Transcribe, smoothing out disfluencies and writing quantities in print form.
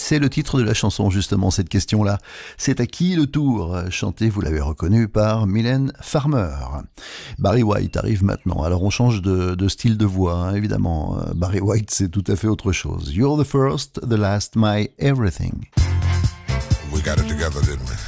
C'est le titre de la chanson, justement, cette question-là. C'est à qui le tour? Chanté, vous l'avez reconnu, par Mylène Farmer. Barry White arrive maintenant. Alors on change de style de voix, hein, évidemment. Barry White, c'est tout à fait autre chose. You're the first, the last, my everything. We got it together, didn't we?